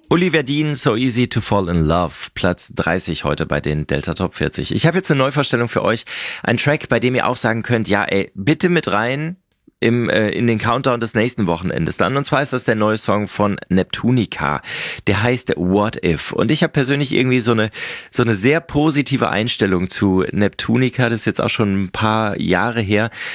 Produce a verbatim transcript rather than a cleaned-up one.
Olivia Dean, So Easy to Fall in Love, Platz dreißig heute bei den Delta Top vierzig. Ich habe jetzt eine Neuvorstellung für euch, ein Track, bei dem ihr auch sagen könnt, ja ey, bitte mit rein im äh, in den Countdown des nächsten Wochenendes dann. Und zwar ist das der neue Song von Neptunica. Der heißt What If. Und ich habe persönlich irgendwie so eine so eine sehr positive Einstellung zu Neptunica. Das ist jetzt auch schon ein paar Jahre her,